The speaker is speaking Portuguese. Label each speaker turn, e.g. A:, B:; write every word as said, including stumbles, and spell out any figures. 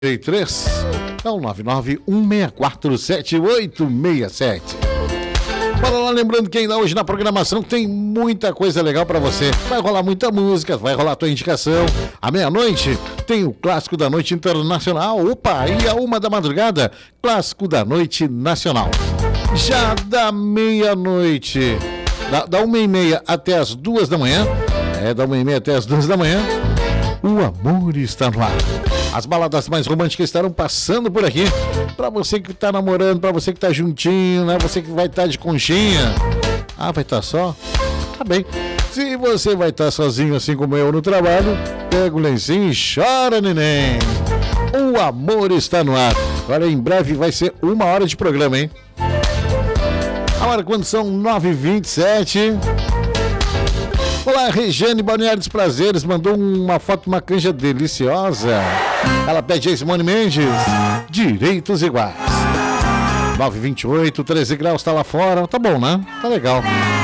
A: três é o nove nove um seis quatro sete oito seis sete. Bora lá, lembrando que ainda hoje na programação tem muita coisa legal pra você. Vai rolar muita música, vai rolar a tua indicação. À meia-noite tem o Clássico da Noite Internacional. Opa, e a uma da madrugada, Clássico da Noite Nacional. Já da meia-noite, da, da uma e meia até as duas da manhã, é da uma e meia até as duas da manhã, o amor está no ar. As baladas mais românticas estarão passando por aqui. Pra você que tá namorando, pra você que tá juntinho, né? Você que vai estar tá de conchinha. Ah, vai estar tá só? Tá bem. Se você vai estar tá sozinho, assim como eu no trabalho, pega o lencinho e chora, neném. O amor está no ar. Agora, em breve, vai ser uma hora de programa, hein? Agora, quando são nove e vinte e sete... Olá, Regiane Balneário dos Prazeres mandou uma foto de uma canja deliciosa. Ela pede a Simone Mendes, direitos iguais. nove e vinte e oito, treze graus, tá lá fora. Tá bom, né? Tá legal.